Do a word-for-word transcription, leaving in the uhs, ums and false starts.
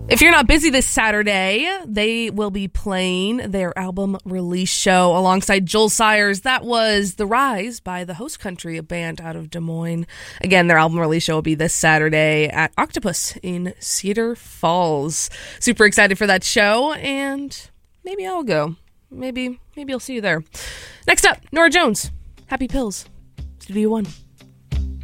If you're not busy this Saturday, they will be playing their album release show alongside Joel Sires. That was The Rise by the Host Country, a band out of Des Moines. Again, their album release show will be this Saturday at Octopus in Cedar Falls. Super excited for that show, and maybe I'll go. Maybe, maybe I'll see you there. Next up, Norah Jones, Happy Pills, Studio One.